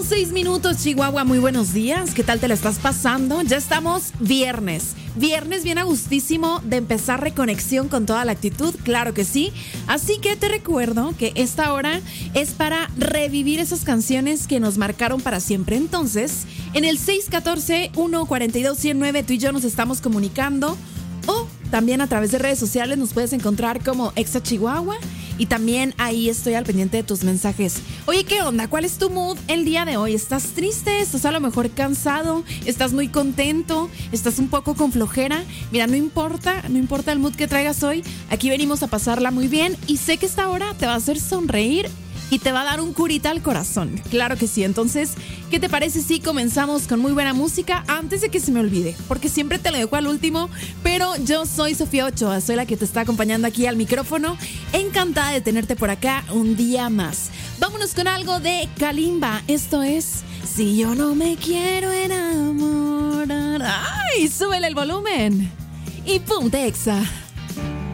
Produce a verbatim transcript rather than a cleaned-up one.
Seis minutos, Chihuahua, muy buenos días. ¿Qué tal te la estás pasando? Ya estamos viernes. Viernes bien a gustísimo de empezar reconexión con toda la actitud, claro que sí. Así que te recuerdo que esta hora es para revivir esas canciones que nos marcaron para siempre. Entonces, en el seis uno cuatro, uno cuatro dos, uno cero nueve tú y yo nos estamos comunicando. O también a través de redes sociales nos puedes encontrar como Exa Chihuahua. Y también ahí estoy al pendiente de tus mensajes. Oye, ¿qué onda? ¿Cuál es tu mood el día de hoy? ¿Estás triste? ¿Estás a lo mejor cansado? ¿Estás muy contento? ¿Estás un poco con flojera? Mira, no importa, no importa el mood que traigas hoy. Aquí venimos a pasarla muy bien. Y sé que esta hora te va a hacer sonreír y te va a dar un curita al corazón. Claro que sí. Entonces, ¿qué te parece si comenzamos con muy buena música antes de que se me olvide? Porque siempre te lo dejo al último, pero yo soy Sofía Ochoa, soy la que te está acompañando aquí al micrófono. Encantada de tenerte por acá un día más. Vámonos con algo de Kalimba. Esto es Si yo no me quiero enamorar. ¡Ay! Súbele el volumen. Y ponte Exa.